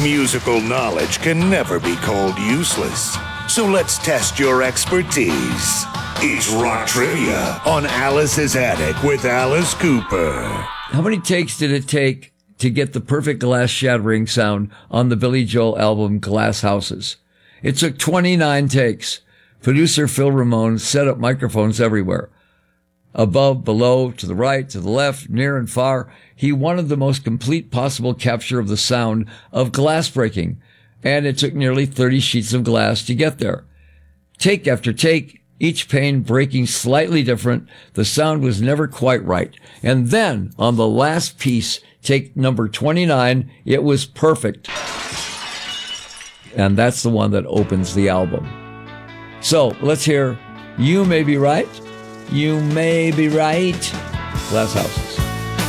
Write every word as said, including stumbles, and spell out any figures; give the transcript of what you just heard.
musical knowledge can never be called useless. So let's test your expertise. It's Rock Trivia on Alice's Attic with Alice Cooper. How many takes did it take to get the perfect glass shattering sound on the Billy Joel album Glass Houses? It took twenty-nine takes. Producer Phil Ramone set up microphones everywhere. Above, below, to the right, to the left, near and far. He wanted the most complete possible capture of the sound of glass breaking, and it took nearly thirty sheets of glass to get there. Take after take, each pane breaking slightly different, the sound was never quite right. And then, on the last piece, take number twenty-nine, it was perfect. And that's the one that opens the album. So, let's hear You May Be Right, You May Be Right, Glass Houses.